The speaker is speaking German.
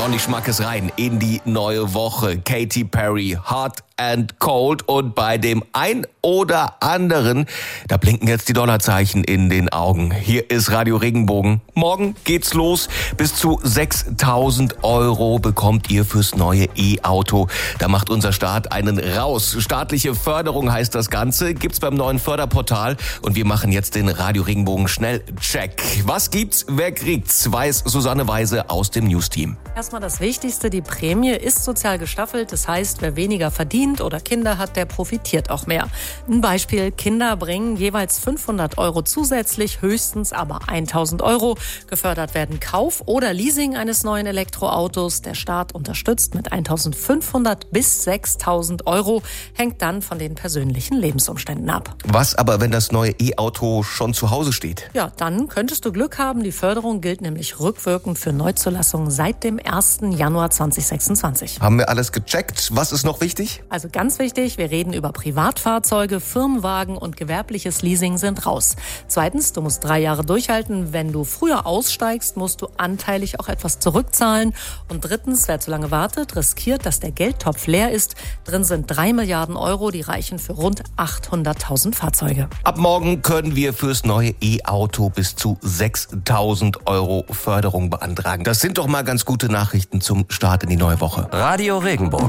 ordentlich Schmackes rein in die neue Woche. Katy Perry, Hot and Cold. Und bei dem ein oder anderen, da blinken jetzt die Dollarzeichen in den Augen. Hier ist Radio Regenbogen. Morgen geht's los. Bis zu 6.000 Euro bekommt ihr fürs neue E-Auto. Da macht unser Staat einen raus. Staatliche Förderung heißt das Ganze. Gibt's beim neuen Förderportal. Und wir machen jetzt den Radio Regenbogen Schnellcheck. Was gibt's? Wer kriegt's? Weiß Susanne Weise aus dem News-Team. Erstmal das Wichtigste, die Prämie ist sozial gestaffelt. Das heißt, wer weniger verdient oder Kinder hat, der profitiert auch mehr. Ein Beispiel, Kinder bringen jeweils 500 Euro zusätzlich, höchstens aber 1.000 Euro. Gefördert werden Kauf oder Leasing eines neuen Elektroautos. Der Staat unterstützt mit 1.500 bis 6.000 Euro, hängt dann von den persönlichen Lebensumständen ab. Was aber, wenn das neue E-Auto schon zu Hause steht? Ja, dann könntest du Glück haben. Die Förderung gilt nämlich rückwirkend für Neuzulassungen seit dem 1. Januar 2026. Haben wir alles gecheckt? Was ist noch wichtig? Also ganz wichtig, wir reden über Privatfahrzeuge, Firmenwagen und gewerbliches Leasing sind raus. Zweitens, du musst 3 Jahre durchhalten. Wenn du früher aussteigst, musst du anteilig auch etwas zurückzahlen. Und drittens, wer zu lange wartet, riskiert, dass der Geldtopf leer ist. Drin sind 3 Milliarden Euro, die reichen für rund 800.000 Fahrzeuge. Ab morgen können wir fürs neue E-Auto bis zu 6.000 Euro Förderung beantragen. Das sind doch mal ganz gute Nachrichten zum Start in die neue Woche. Radio Regenbogen.